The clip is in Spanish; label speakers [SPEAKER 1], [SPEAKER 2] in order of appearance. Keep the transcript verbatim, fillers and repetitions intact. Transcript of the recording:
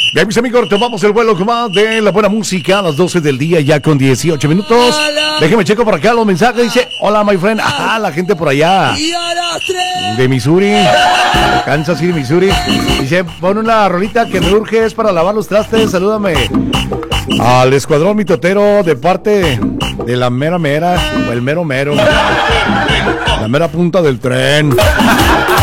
[SPEAKER 1] Bien, mis amigos, tomamos el vuelo con más de la buena música a las doce del día, ya con dieciocho minutos. Déjeme checo por acá los mensajes. Dice, hola, my friend. Ajá, la gente por allá de Missouri, Kansas City, Missouri. Dice, pon una rolita que me urge, es para lavar los trastes. Salúdame al escuadrón mitotero de parte de la mera mera, o el mero mero, la mera punta del tren.